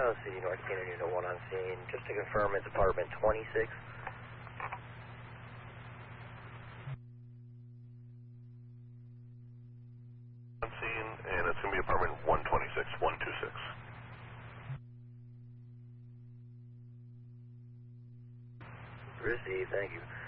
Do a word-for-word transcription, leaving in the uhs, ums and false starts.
Toronto City, North Canada, Unit one on scene. Just to confirm, it's apartment twenty-six. On scene, and it's going to be apartment one twenty-six, one two six. Received, thank you.